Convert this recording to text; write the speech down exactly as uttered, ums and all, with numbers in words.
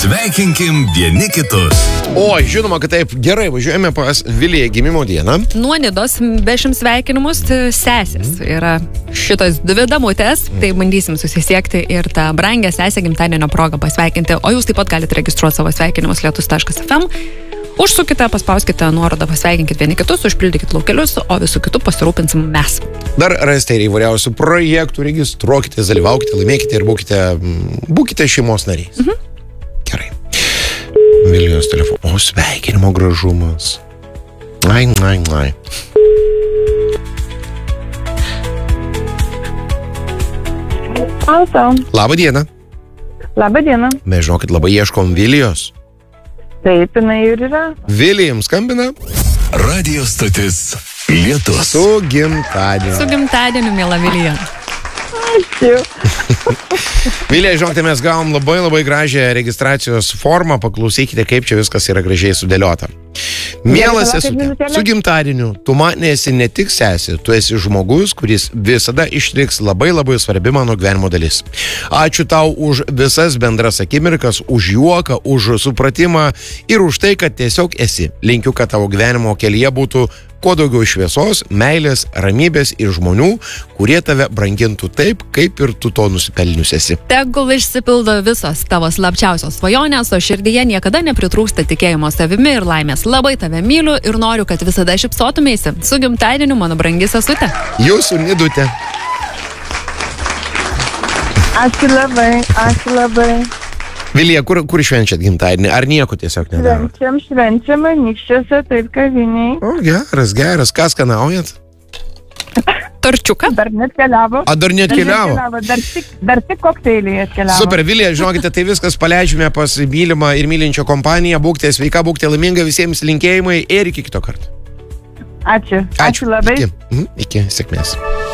Sveikinkim vieni kitus. O, žinoma, kad taip gerai, važiuojame pas Viliją gimimo dieną. Nuo Nidos bešim sveikinimus sesės. Yra šitos dvi damutės, tai bandysim susisiekti ir tą brangę sesę gimtadienio progą pasveikinti. O jūs taip pat galite registruoti savo sveikinimus lietus taškas ef em. Užsukite, paspauskite nuorodą, pasveikinkite vieni kitus, užpildykite laukelius, o visų kitų pasirūpinsim mes. Dar rasite ir įvairiausių projektų, registruokite, dalyvaukite, laimėkite ir būkite, būkite šeimos nariais. Mhm. Gerai. Vilijos telefonas. O, sveikinimo gražumas. Ai, ai, ai. Alto. Labą dieną. Labą dieną. Mes žinokit, labai ieškom Vilijos. Taip, jinai ir yra. Vilijam skambina. Radio stotis Lietus. Su gimtadieniu. Su gimtadieniu, miela Vilija. Ačiū. Vilija, žinokite, mes gavom labai labai gražią registracijos formą. Paklausykite, kaip čia viskas yra gražiai sudėliota. Mielas sesutė, su gimtadieniu, tu man esi ne tik sesė, tu esi žmogus, kuris visada išliks labai labai svarbi mano gyvenimo dalis. Ačiū tau už visas bendras akimirkas, už juoką, už supratimą ir už tai, kad tiesiog esi. Linkiu, kad tavo gyvenimo kelyje būtų kuo daugiau šviesos, meilės, ramybės ir žmonių, kurie tave brangintų taip, kaip ir tu to nusipelnius esi. Tegul išsipildo visos tavo slapčiausios svajonės, o širdyje niekada nepritrūksta tikėjimo savimi ir laimės. Labai tave myliu ir noriu, kad visada šypsotumėsi. Su gimtadieniu, mano brangi sesutė. Jūsų Nidutė. Ačiū labai, ačiū labai. Vilija, kur, kur švenčiat gimtadienį? Ar nieko tiesiog nedarot? Švenčiam, švenčiam, anykščiuose, taip kaviniai. O, geras, geras. Ką skanaujat? Torčiuką. Dar net keliavo. A, dar net keliavo? Dar tik, dar tik kokteiliai atkeliavo. Super, Vilija, žinokite, tai viskas paleidžiame pas mylimą ir mylinčią kompaniją. Būkite sveika, būkite laiminga, visiems linkėjimai ir iki kito karto. Ačiū. Ačiū, Ačiū labai. Iki, mhm, iki sėkmės.